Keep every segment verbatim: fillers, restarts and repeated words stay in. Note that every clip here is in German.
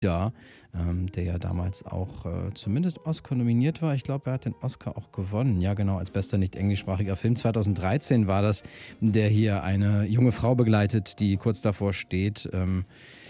Da, ähm, der ja damals auch äh, zumindest Oscar nominiert war. Ich glaube, er hat den Oscar auch gewonnen. Ja, genau, als bester nicht englischsprachiger Film. zweitausenddreizehn war das, der hier eine junge Frau begleitet, die kurz davor steht, ähm,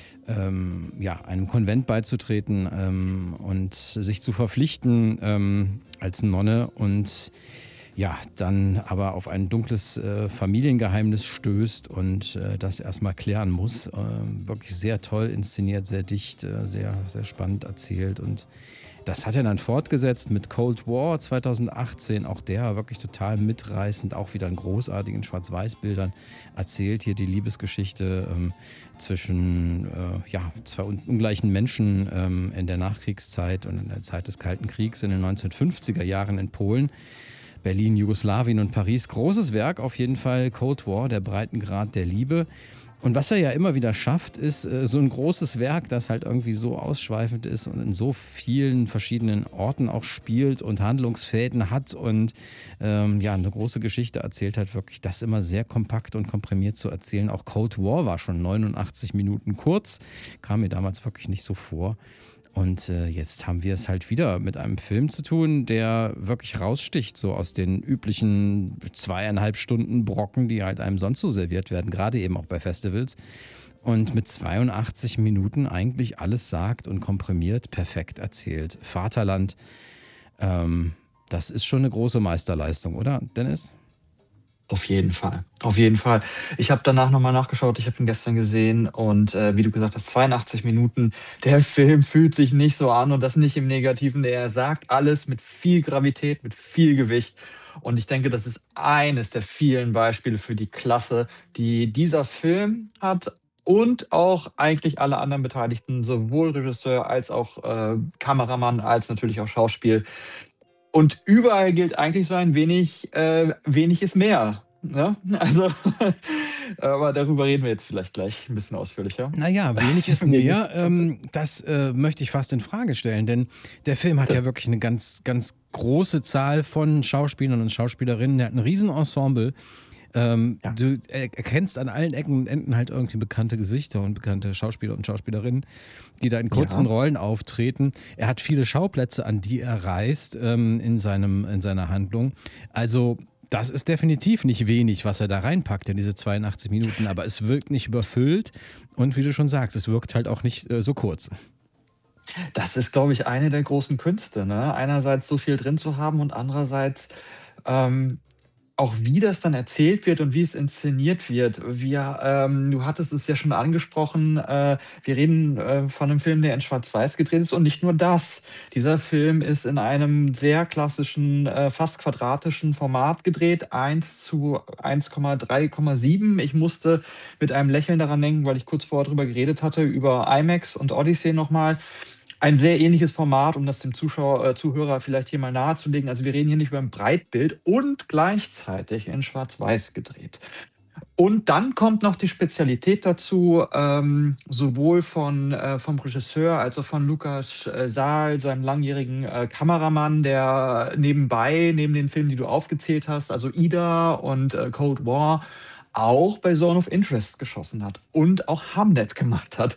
ähm, ja, einem Konvent beizutreten ähm, und sich zu verpflichten ähm, als Nonne und ja, dann aber auf ein dunkles äh, Familiengeheimnis stößt und äh, das erstmal klären muss. Äh, wirklich sehr toll inszeniert, sehr dicht, äh, sehr, sehr spannend erzählt. Und das hat er dann fortgesetzt mit Cold War zweitausendachtzehn. Auch der wirklich total mitreißend, auch wieder in großartigen Schwarz-Weiß-Bildern erzählt. Hier die Liebesgeschichte ähm, zwischen äh, ja, zwei ungleichen Menschen ähm, in der Nachkriegszeit und in der Zeit des Kalten Kriegs in den neunzehnhundertfünfziger Jahren in Polen. Berlin, Jugoslawien und Paris. Großes Werk auf jeden Fall, Cold War, der Breitengrad der Liebe. Und was er ja immer wieder schafft, ist äh, so ein großes Werk, das halt irgendwie so ausschweifend ist und in so vielen verschiedenen Orten auch spielt und Handlungsfäden hat und ähm, ja, eine große Geschichte erzählt hat, wirklich das immer sehr kompakt und komprimiert zu erzählen. Auch Cold War war schon neunundachtzig Minuten kurz, kam mir damals wirklich nicht so vor. Und äh, jetzt haben wir es halt wieder mit einem Film zu tun, der wirklich raussticht, so aus den üblichen zweieinhalb Stunden Brocken, die halt einem sonst so serviert werden, gerade eben auch bei Festivals. Und mit zweiundachtzig Minuten eigentlich alles sagt und komprimiert, perfekt erzählt. Vaterland, ähm, das ist schon eine große Meisterleistung, oder, Dennis? Auf jeden Fall, auf jeden Fall. Ich habe danach nochmal nachgeschaut, ich habe ihn gestern gesehen und äh, wie du gesagt hast, zweiundachtzig Minuten. Der Film fühlt sich nicht so an und das nicht im Negativen. Er sagt alles mit viel Gravität, mit viel Gewicht. Und ich denke, das ist eines der vielen Beispiele für die Klasse, die dieser Film hat und auch eigentlich alle anderen Beteiligten, sowohl Regisseur als auch äh, Kameramann, als natürlich auch Schauspiel. Und überall gilt eigentlich so ein wenig, äh, wenig ist mehr. Ne? Also, aber darüber reden wir jetzt vielleicht gleich ein bisschen ausführlicher. Naja, wenig ist Gegen mehr. Ähm, das äh, möchte ich fast in Frage stellen, denn der Film hat ja wirklich eine ganz, ganz große Zahl von Schauspielern und Schauspielerinnen. Er hat ein Riesenensemble. Ähm, Ja, du erkennst an allen Ecken und Enden halt irgendwie bekannte Gesichter und bekannte Schauspieler und Schauspielerinnen, die da in kurzen ja, Rollen auftreten. Er hat viele Schauplätze, an die er reist ähm, in, seinem, in seiner Handlung. Also das ist definitiv nicht wenig, was er da reinpackt in diese zweiundachtzig Minuten, aber es wirkt nicht überfüllt und wie du schon sagst, es wirkt halt auch nicht äh, so kurz. das ist, glaube ich, eine der großen Künste. Ne? Einerseits so viel drin zu haben und andererseits ähm, auch wie das dann erzählt wird und wie es inszeniert wird. Wir, ähm, du hattest es ja schon angesprochen, äh, wir reden äh, von einem Film, der in Schwarz-Weiß gedreht ist und nicht nur das. Dieser Film ist in einem sehr klassischen, äh, fast quadratischen Format gedreht, eins zu eins Komma drei Komma sieben. Ich musste mit einem Lächeln daran denken, weil ich kurz vorher drüber geredet hatte, über IMAX und Odyssey nochmal. Ein sehr ähnliches Format, um das dem Zuschauer, äh, Zuhörer vielleicht hier mal nahezulegen. Also wir reden hier nicht über ein Breitbild und gleichzeitig in Schwarz-Weiß gedreht. Und dann kommt noch die Spezialität dazu, ähm, sowohl von, äh, vom Regisseur als auch von Lukas äh, Saal, seinem langjährigen äh, Kameramann, der nebenbei, neben den Filmen, die du aufgezählt hast, also Ida und äh, Cold War, auch bei Zone of Interest geschossen hat und auch Hamnet gemacht hat.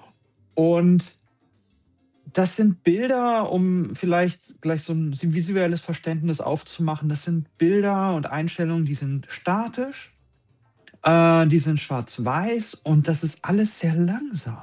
Und das sind Bilder, um vielleicht gleich so ein visuelles Verständnis aufzumachen. Das sind Bilder und Einstellungen, die sind statisch, äh, die sind schwarz-weiß und das ist alles sehr langsam.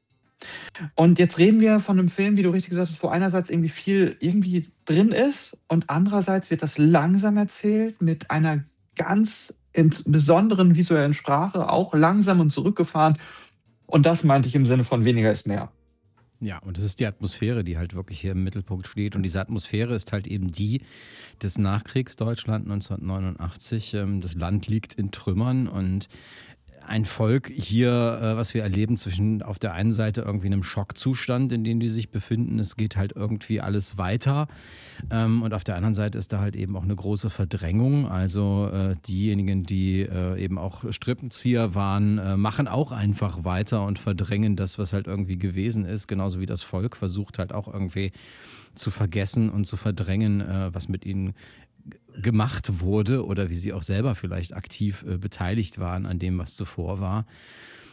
Und jetzt reden wir von einem Film, wie du richtig gesagt hast, wo einerseits irgendwie viel irgendwie drin ist und andererseits wird das langsam erzählt mit einer ganz ins besonderen visuellen Sprache, auch langsam und zurückgefahren. Und das meinte ich im Sinne von weniger ist mehr. Ja, und das ist die Atmosphäre, die halt wirklich hier im Mittelpunkt steht. Und diese Atmosphäre ist halt eben die des Nachkriegsdeutschland neunzehnhundertneunundachtzig. Ähm, Das Land liegt in Trümmern und ein Volk hier, äh, was wir erleben, zwischen auf der einen Seite irgendwie einem Schockzustand, in dem die sich befinden. Es geht halt irgendwie alles weiter. Ähm, und auf der anderen Seite ist da halt eben auch eine große Verdrängung. Also äh, diejenigen, die äh, eben auch Strippenzieher waren, äh, machen auch einfach weiter und verdrängen das, was halt irgendwie gewesen ist. Genauso wie das Volk versucht halt auch irgendwie zu vergessen und zu verdrängen, äh, was mit ihnen gemacht wurde oder wie sie auch selber vielleicht aktiv äh, beteiligt waren an dem, was zuvor war.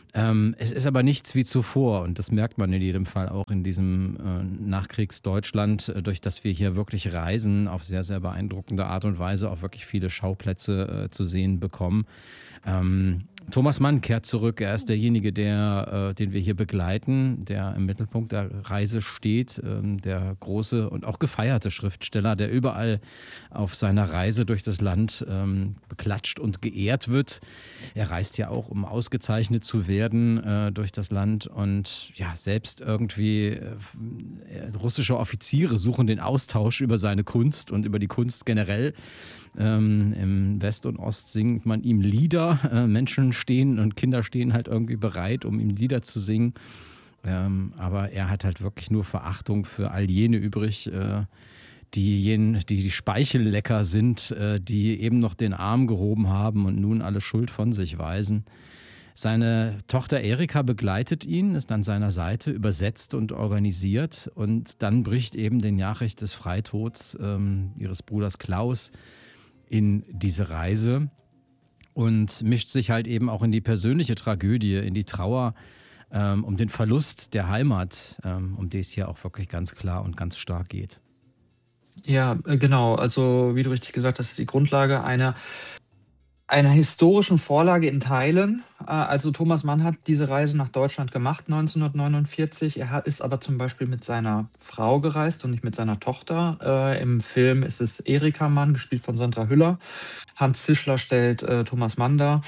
Ähm, es ist aber nichts wie zuvor und das merkt man in jedem Fall auch in diesem äh, Nachkriegsdeutschland, äh, durch das wir hier wirklich reisen, auf sehr, sehr beeindruckende Art und Weise auch wirklich viele Schauplätze äh, zu sehen bekommen. Ähm, Thomas Mann kehrt zurück. Er ist derjenige, der, äh, den wir hier begleiten, der im Mittelpunkt der Reise steht, ähm, der große und auch gefeierte Schriftsteller, der überall auf seiner Reise durch das Land ähm, beklatscht und geehrt wird. Er reist ja auch, um ausgezeichnet zu werden äh, durch das Land und ja, selbst irgendwie äh, russische Offiziere suchen den Austausch über seine Kunst und über die Kunst generell. Ähm, Im West und Ost singt man ihm Lieder. Äh, Menschen stehen und Kinder stehen halt irgendwie bereit, um ihm Lieder zu singen. Ähm, aber er hat halt wirklich nur Verachtung für all jene übrig, äh, die, jenen, die, die Speichellecker sind, äh, die eben noch den Arm gehoben haben und nun alle Schuld von sich weisen. Seine Tochter Erika begleitet ihn, ist an seiner Seite, übersetzt und organisiert. Und dann bricht eben die Nachricht des Freitods ähm, ihres Bruders Klaus in diese Reise und mischt sich halt eben auch in die persönliche Tragödie, in die Trauer ähm, um den Verlust der Heimat, ähm, um die es hier auch wirklich ganz klar und ganz stark geht. Ja, äh, genau. Also, wie du richtig gesagt hast, die Grundlage einer einer historischen Vorlage in Teilen. Äh, also, Thomas Mann hat diese Reise nach Deutschland gemacht neunzehnhundertneunundvierzig. Er hat ist aber zum Beispiel mit seiner Frau gereist und nicht mit seiner Tochter. Äh, im Film ist es Erika Mann, gespielt von Sandra Hüller. Hans Zischler stellt, äh, Thomas Mann dar.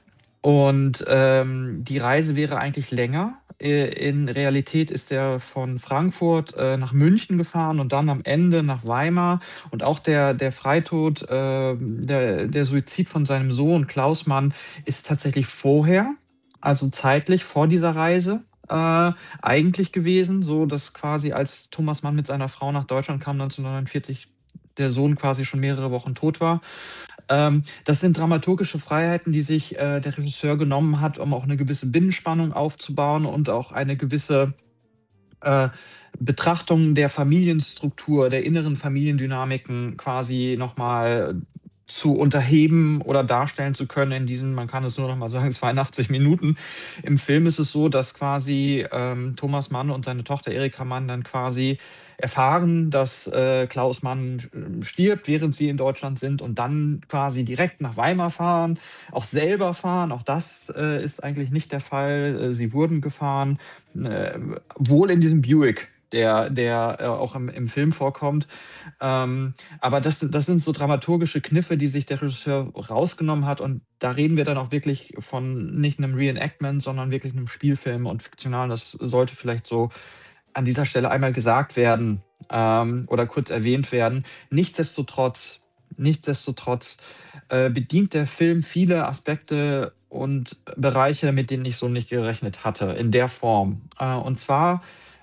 Und, ähm, die Reise wäre eigentlich länger. Äh, in Realität ist er von Frankfurt, äh, nach München gefahren und dann am Ende nach Weimar. Und auch der der Freitod, ähm, der der Suizid von seinem Sohn Klaus Mann ist tatsächlich vorher, also zeitlich vor dieser Reise, äh, eigentlich gewesen, so dass quasi als Thomas Mann mit seiner Frau nach Deutschland kam neunzehnhundertneunundvierzig, der Sohn quasi schon mehrere Wochen tot war. Ähm, das sind dramaturgische Freiheiten, die sich, äh, der Regisseur genommen hat, um auch eine gewisse Binnenspannung aufzubauen und auch eine gewisse, äh, Betrachtung der Familienstruktur, der inneren Familiendynamiken quasi noch mal zu unterheben oder darstellen zu können in diesen, man kann es nur noch mal sagen, zweiundachtzig Minuten. Im Film ist es so, dass quasi, ähm, Thomas Mann und seine Tochter Erika Mann dann quasi erfahren, dass, äh, Klaus Mann, ähm, stirbt, während sie in Deutschland sind und dann quasi direkt nach Weimar fahren, auch selber fahren. Auch das, äh, ist eigentlich nicht der Fall. Äh, sie wurden gefahren, äh, wohl in diesem Buick, der der, äh, auch im im Film vorkommt. Ähm, aber das das sind so dramaturgische Kniffe, die sich der Regisseur rausgenommen hat und da reden wir dann auch wirklich von nicht 'nem Reenactment, sondern wirklich 'nem Spielfilm und fiktional. Das sollte vielleicht so an dieser Stelle einmal gesagt werden, ähm, oder kurz erwähnt werden. Nichtsdestotrotz nichtsdestotrotz, äh, bedient der Film viele Aspekte und Bereiche, mit denen ich so nicht gerechnet hatte in der Form. Äh, und zwar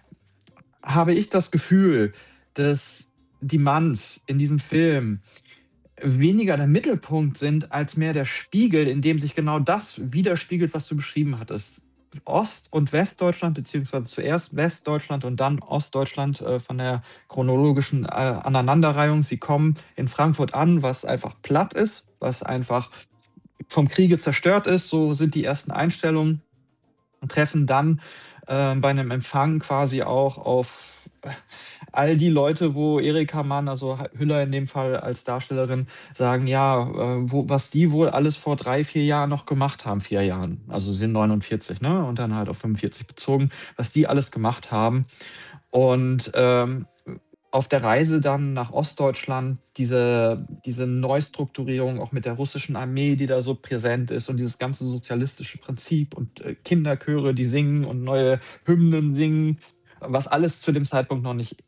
habe ich das Gefühl, dass die Manns in diesem Film weniger der Mittelpunkt sind, als mehr der Spiegel, in dem sich genau das widerspiegelt, was du beschrieben hattest. Ost und Westdeutschland, beziehungsweise zuerst Westdeutschland und dann Ostdeutschland, äh, von der chronologischen, äh, Aneinanderreihung. Sie kommen in Frankfurt an, was einfach platt ist, was einfach vom Kriege zerstört ist. So sind die ersten Einstellungen und treffen dann, äh, bei einem Empfang quasi auch auf äh, all die Leute, wo Erika Mann, also Ha Hüller in dem Fall als Darstellerin, sagen, ja, äh, wo was die wohl alles vor drei, vier Jahren noch gemacht haben, vier Jahren. Also sie sind neunundvierzig, ne, und dann halt auf fünfundvierzig bezogen, was die alles gemacht haben. Und, ähm, auf der Reise dann nach Ostdeutschland diese diese Neustrukturierung auch mit der russischen Armee, die da so präsent ist und dieses ganze sozialistische Prinzip und, äh, Kinderchöre, die singen und neue Hymnen singen, was alles zu dem Zeitpunkt noch nicht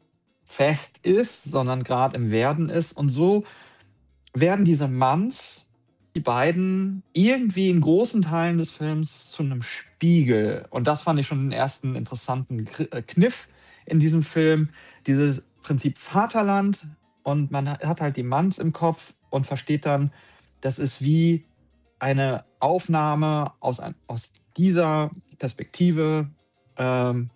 fest ist, sondern grad im Werden ist. Und so werden diese Manns, die beiden, irgendwie in großen Teilen des Films zu 'nem Spiegel. Und das fand ich schon den ersten interessanten Gr äh, Kniff in diesem Film. Dieses Prinzip Vaterland und man ha hat halt die Manns im Kopf und versteht dann, das ist wie eine Aufnahme aus ein aus dieser Perspektive, ähm,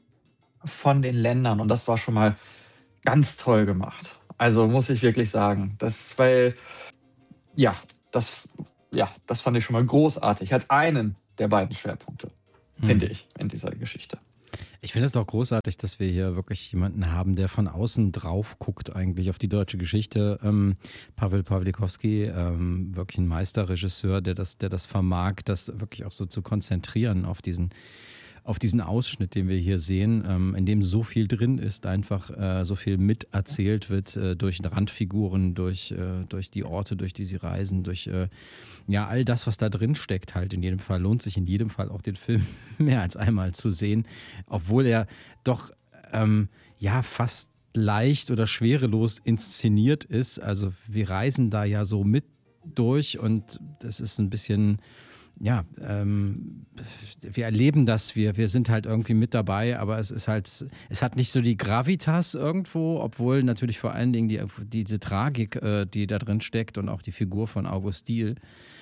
von den Ländern. Und das war schon mal ganz toll gemacht. Also, muss ich wirklich sagen. Das weil ja, das ja, das fand ich schon mal großartig als einen der beiden Schwerpunkte, finde Hm. ich, in dieser Geschichte. Ich finde es doch großartig, dass wir hier wirklich jemanden haben, der von außen drauf guckt eigentlich auf die deutsche Geschichte. Ähm, Paweł Pawlikowski, ähm, wirklich ein Meisterregisseur, der das, der das vermag, das wirklich auch so zu konzentrieren auf diesen, auf diesen Ausschnitt, den wir hier sehen, ähm, in dem so viel drin ist, einfach äh, so viel miterzählt wird äh, durch Randfiguren, durch, äh, durch die Orte, durch die sie reisen, durch äh, ja, all das, was da drin steckt, halt in jedem Fall, lohnt sich in jedem Fall auch den Film mehr als einmal zu sehen, obwohl er doch ähm, ja fast leicht oder schwerelos inszeniert ist. Also wir reisen da ja so mit durch und das ist ein bisschen, ja, ähm, wir erleben das, wir, wir sind halt irgendwie mit dabei, aber es ist halt, es hat nicht so die Gravitas irgendwo, obwohl natürlich vor allen Dingen die, diese Tragik, äh, die da drin steckt und auch die Figur von August Diehl,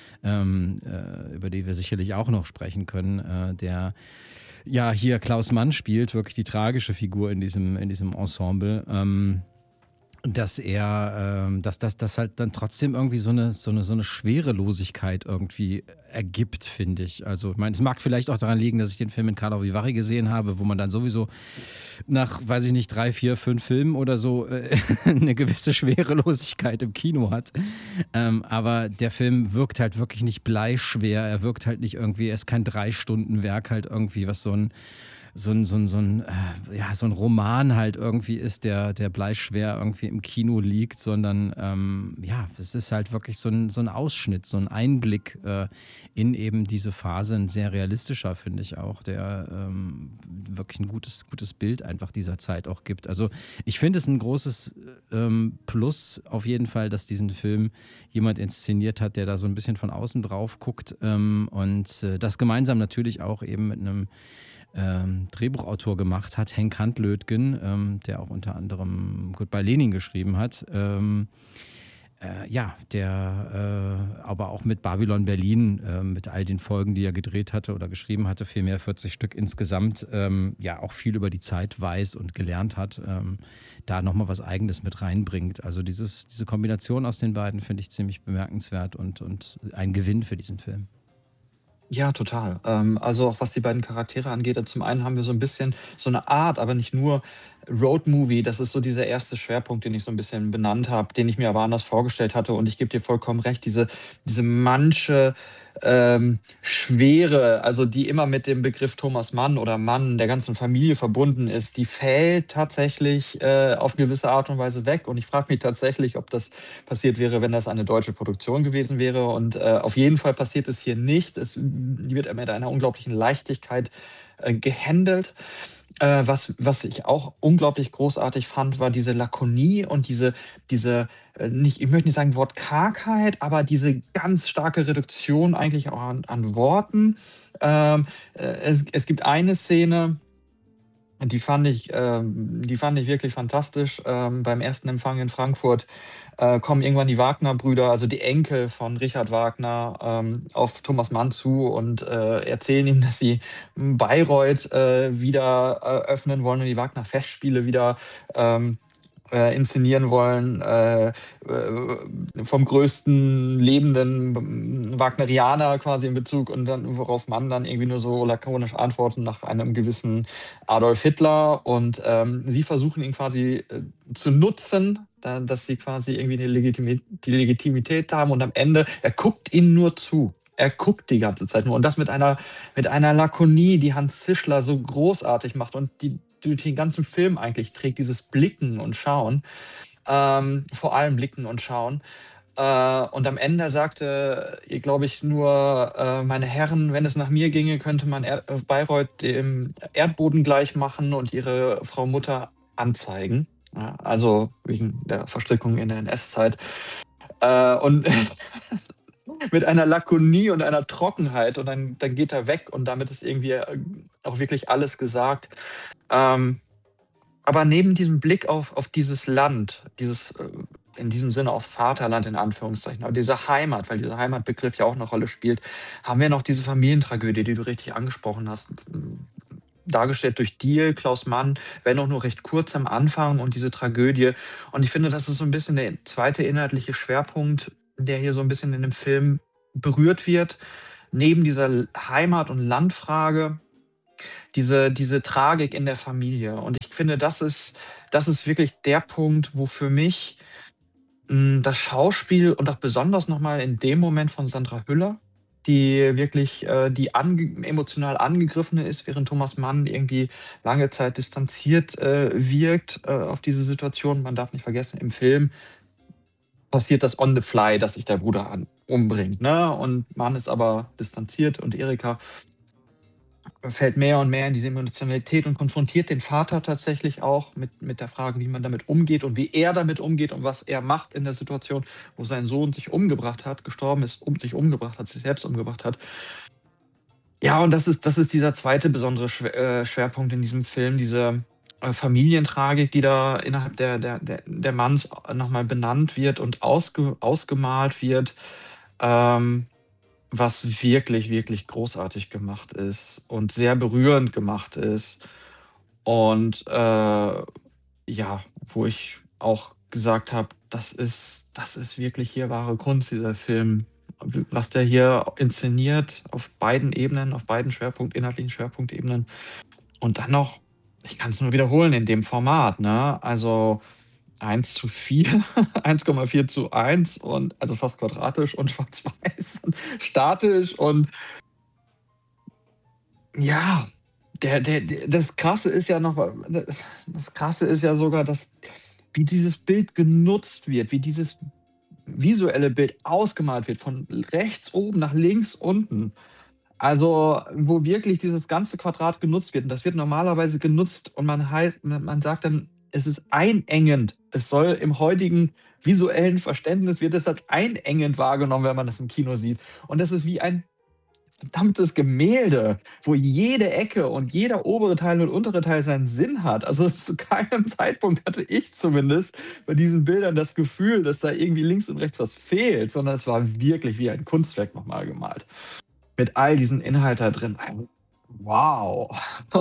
ähm, äh, über die wir sicherlich auch noch sprechen können, äh, der ja hier Klaus Mann spielt, wirklich die tragische Figur in diesem, in diesem Ensemble. Ähm, dass er, ähm, dass das dass halt dann trotzdem irgendwie so eine, so eine, so eine Schwerelosigkeit irgendwie ergibt, finde ich. Also, ich meine, es mag vielleicht auch daran liegen, dass ich den Film in Karlovy Vary gesehen habe, wo man dann sowieso nach, weiß ich nicht, drei, vier, fünf Filmen oder so äh, eine gewisse Schwerelosigkeit im Kino hat. Ähm, aber der Film wirkt halt wirklich nicht bleischwer. Er wirkt halt nicht irgendwie, er ist kein Drei-Stunden-Werk halt irgendwie, was so ein so ein, so ein, so ein, äh, ja, so ein Roman halt irgendwie ist, der, der bleischwer irgendwie im Kino liegt, sondern ähm, ja, es ist halt wirklich so ein, so ein Ausschnitt, so ein Einblick äh, in eben diese Phase, ein sehr realistischer, finde ich auch, der ähm, wirklich ein gutes, gutes Bild einfach dieser Zeit auch gibt. Also ich finde es ein großes ähm, Plus auf jeden Fall, dass diesen Film jemand inszeniert hat, der da so ein bisschen von außen drauf guckt ähm, und äh, das gemeinsam natürlich auch eben mit einem ähm, Drehbuchautor gemacht hat, Henk Handlödgen, ähm, der auch unter anderem Goodbye Lenin geschrieben hat. Ähm, äh, ja, der äh, aber auch mit Babylon Berlin, äh, mit all den Folgen, die er gedreht hatte oder geschrieben hatte, vielmehr vierzig Stück insgesamt, ähm, ja auch viel über die Zeit weiß und gelernt hat, ähm, da nochmal was Eigenes mit reinbringt. Also dieses, diese Kombination aus den beiden finde ich ziemlich bemerkenswert und, und ein Gewinn für diesen Film. Ja, total. Ähm, also auch was die beiden Charaktere angeht, äh, zum einen haben wir so ein bisschen so eine Art, aber nicht nur Roadmovie. Das ist so dieser erste Schwerpunkt, den ich so ein bisschen benannt habe, den ich mir aber anders vorgestellt hatte. Und ich gebe dir vollkommen recht, diese diese manche, ähm, Schwere, also die immer mit dem Begriff Thomas Mann oder Mann der ganzen Familie verbunden ist, die fällt tatsächlich, äh, auf gewisse Art und Weise weg. Und ich frage mich tatsächlich, ob das passiert wäre, wenn das eine deutsche Produktion gewesen wäre. Und äh, auf jeden Fall passiert es hier nicht. Es die wird mit einer unglaublichen Leichtigkeit äh, gehandelt. Äh, was, was ich auch unglaublich großartig fand, war diese Lakonie und diese, diese äh, nicht, ich möchte nicht sagen Wort Kargheit, aber diese ganz starke Reduktion eigentlich auch an, an Worten. Ähm, äh, es, es gibt eine Szene, die fand ich, ähm, die fand ich wirklich fantastisch. Ähm, beim ersten Empfang in Frankfurt äh, kommen irgendwann die Wagner-Brüder, also die Enkel von Richard Wagner, ähm, auf Thomas Mann zu und äh, erzählen ihm, dass sie Bayreuth äh, wieder äh, öffnen wollen und die Wagner-Festspiele wieder ähm, äh, inszenieren wollen, äh, äh, vom größten lebenden Wagnerianer quasi in Bezug und dann, worauf man dann irgendwie nur so lakonisch antworten nach einem gewissen Adolf Hitler und ähm, sie versuchen ihn quasi äh, zu nutzen, da, dass sie quasi irgendwie eine Legitimi die Legitimität haben und am Ende, er guckt ihnen nur zu. Er guckt die ganze Zeit nur und das mit einer, mit einer Lakonie, die Hans Zischler so großartig macht und die durch den ganzen Film eigentlich trägt, dieses Blicken und Schauen, ähm, vor allem Blicken und Schauen. Äh, und am Ende sagte, ihr glaube ich nur, äh, meine Herren, wenn es nach mir ginge, könnte man er Bayreuth dem Erdboden gleich machen und ihre Frau Mutter anzeigen. Ja, also wegen der Verstrickung in der N S-Zeit. Äh, und mit einer Lakonie und einer Trockenheit und dann, dann geht er weg und damit ist irgendwie äh, auch wirklich alles gesagt. Ähm, aber neben diesem Blick auf, auf dieses Land, dieses äh, in diesem Sinne auf Vaterland in Anführungszeichen, aber diese Heimat, weil dieser Heimatbegriff ja auch eine Rolle spielt, haben wir noch diese Familientragödie, die du richtig angesprochen hast, m, dargestellt durch Diehl, Klaus Mann, wenn auch nur recht kurz am Anfang und diese Tragödie. Und ich finde, das ist so ein bisschen der zweite inhaltliche Schwerpunkt, der hier so ein bisschen in dem Film berührt wird. neben dieser Heimat- und Landfrage diese diese Tragik in der Familie. Und ich finde, das ist das ist wirklich der Punkt, wo für mich, hm, das Schauspiel und auch besonders noch mal in dem Moment von Sandra Hüller, die wirklich, äh, die ange emotional Angegriffene ist, während Thomas Mann irgendwie lange Zeit distanziert, äh, wirkt, äh, auf diese Situation. Man darf nicht vergessen, im Film passiert das on the fly, dass sich der Bruder an umbringt, ne? Und Mann ist aber distanziert und Erika fällt mehr und mehr in diese Emotionalität und konfrontiert den Vater tatsächlich auch mit mit der Frage, wie man damit umgeht und wie er damit umgeht und was er macht in der Situation, wo sein Sohn sich umgebracht hat, gestorben ist, um sich umgebracht hat, sich selbst umgebracht hat. Ja, und das ist das ist dieser zweite besondere Schw äh, Schwerpunkt in diesem Film, diese, äh, Familientragik, die da innerhalb der der der der Manns noch mal benannt wird und ausge ausgemalt wird, ähm, was wirklich, wirklich großartig gemacht ist und sehr berührend gemacht ist. Und, äh, ja, wo ich auch gesagt habe, das ist das ist wirklich hier wahre Kunst, dieser Film. W was der hier inszeniert auf beiden Ebenen, auf beiden Schwerpunkt inhaltlichen Schwerpunktebenen. Und dann noch, ich kann es nur wiederholen in dem Format, ne? Also eins zu vier, eins Komma vier zu eins und also fast quadratisch und schwarz-weiß und statisch und ja, der der der das Krasse ist ja noch wa das Krasse ist ja sogar, dass wie dieses Bild genutzt wird, wie dieses visuelle Bild ausgemalt wird, von rechts oben nach links unten. Also, wo wirklich dieses ganze Quadrat genutzt wird. Und das wird normalerweise genutzt und man heißt man man sagt dann, es ist einengend. Es soll im heutigen visuellen Verständnis wird es als einengend wahrgenommen, wenn man das im Kino sieht. Und das ist wie ein verdammtes Gemälde, wo jede Ecke und jeder obere Teil und untere Teil seinen Sinn hat. Also, zu keinem Zeitpunkt hatte ich zumindest bei diesen Bildern das Gefühl, dass da irgendwie links und rechts was fehlt, sondern es war wirklich wie ein Kunstwerk noch mal gemalt. Mit all diesen Inhalt da drin. Ein wow.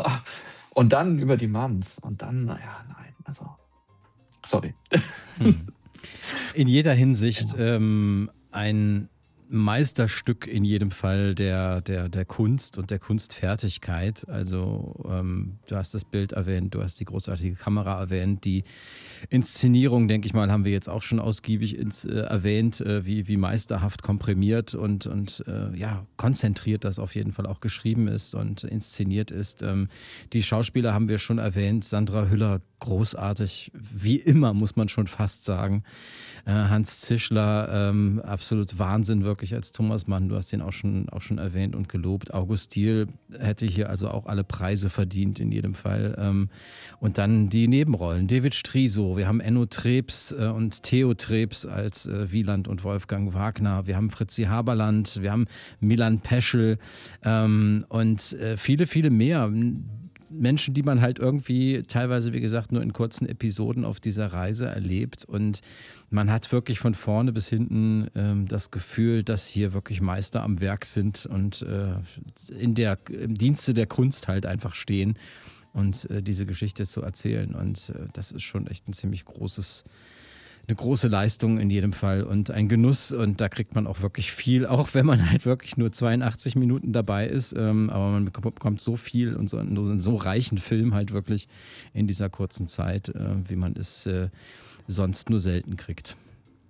Und dann über die Manns und dann, na ja, nein, also sorry. Mhm. In jeder Hinsicht, Genau. ähm, ein Meisterstück in jedem Fall der der der Kunst und der Kunstfertigkeit. Also, ähm, du hast das Bild erwähnt, du hast die großartige Kamera erwähnt, die Inszenierung, denke ich mal, haben wir jetzt auch schon ausgiebig ins äh, erwähnt, äh, wie wie meisterhaft komprimiert und und, äh, ja, konzentriert das auf jeden Fall auch geschrieben ist und inszeniert ist. Ähm, die Schauspieler haben wir schon erwähnt, Sandra Hüller großartig, wie immer, muss man schon fast sagen. Äh, Hans Zischler, ähm, absolut Wahnsinn wirklich als Thomas Mann. Du hast ihn auch schon, auch schon erwähnt und gelobt. August Diehl hätte hier also auch alle Preise verdient in jedem Fall. Ähm, und dann die Nebenrollen. David Striso, wir haben Enno Trebs äh, und Theo Trebs als äh, Wieland und Wolfgang Wagner. Wir haben Fritzi Haberland, wir haben Milan Peschel ähm, und äh, viele, viele mehr. Menschen, die man halt irgendwie teilweise, wie gesagt, nur in kurzen Episoden auf dieser Reise erlebt. Und man hat wirklich von vorne bis hinten ähm, das Gefühl, dass hier wirklich Meister am Werk sind und äh, in der, im Dienste der Kunst halt einfach stehen und äh, diese Geschichte zu erzählen. Und äh, das ist schon echt ein ziemlich großes eine große Leistung in jedem Fall und ein Genuss und da kriegt man auch wirklich viel, auch wenn man halt wirklich nur zweiundachtzig Minuten dabei ist, ähm, aber man bekommt so viel und so einen so reichen Film halt wirklich in dieser kurzen Zeit, äh, wie man es äh, sonst nur selten kriegt.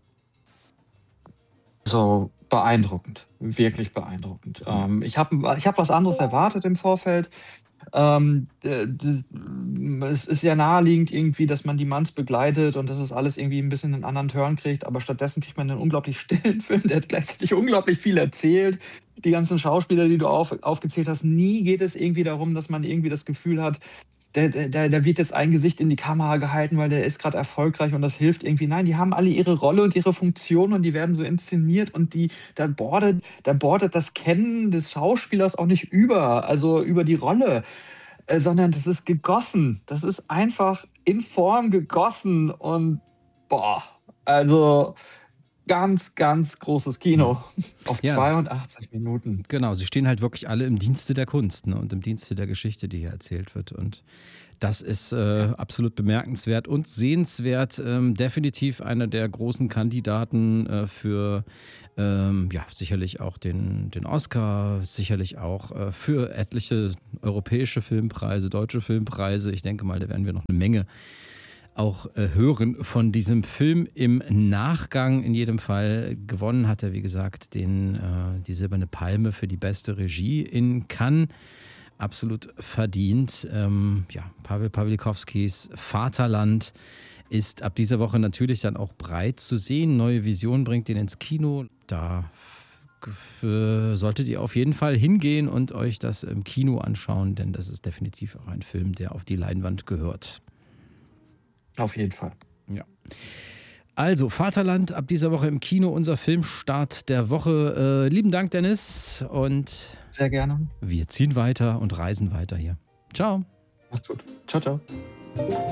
So beeindruckend, wirklich beeindruckend. Ähm, ich habe ich habe was anderes erwartet im Vorfeld. Ähm, äh, das, mm, es ist ja naheliegend irgendwie, dass man die Manns begleitet und dass es alles irgendwie ein bisschen einen anderen Turn kriegt, aber stattdessen kriegt man einen unglaublich stillen Film, der gleichzeitig unglaublich viel erzählt. Die ganzen Schauspieler, die du auf aufgezählt hast, nie geht es irgendwie darum, dass man irgendwie das Gefühl hat, der der der der wird jetzt ein Gesicht in die Kamera gehalten, weil der ist gerade erfolgreich und das hilft irgendwie. Nein, die haben alle ihre Rolle und ihre Funktion und die werden so inszeniert und die da bordet da bordet das Kennen des Schauspielers auch nicht über, also über die Rolle, äh, sondern das ist gegossen. Das ist einfach in Form gegossen und boah, also ganz, ganz großes Hm. Kino auf Ja, es, zweiundachtzig Minuten. genau, sie stehen halt wirklich alle im Dienste der Kunst, ne, und im Dienste der Geschichte, die hier erzählt wird und Das ist äh, absolut bemerkenswert und sehenswert. Ähm, definitiv einer der großen Kandidaten äh, für ähm, ja, sicherlich auch den, den Oscar, sicherlich auch äh, für etliche europäische Filmpreise, deutsche Filmpreise. Ich denke mal, da werden wir noch eine Menge auch äh, hören von diesem Film im Nachgang. In jedem Fall gewonnen hat er, wie gesagt, den, äh, die Silberne Palme für die beste Regie in Cannes. Absolut verdient. Ähm, ja, Paweł Pawlikowskis Vaterland ist ab dieser Woche natürlich dann auch breit zu sehen. Neue Vision bringt ihn ins Kino. Da f- f- solltet ihr auf jeden Fall hingehen und euch das im Kino anschauen, denn das ist definitiv auch ein Film, der auf die Leinwand gehört. Auf jeden Fall. Ja. Also, Vaterland ab dieser Woche im Kino, unser Filmstart der Woche. Äh, lieben Dank, Dennis. Und Sehr gerne. wir ziehen weiter und reisen weiter hier. Ciao. Macht's gut. Ciao, ciao.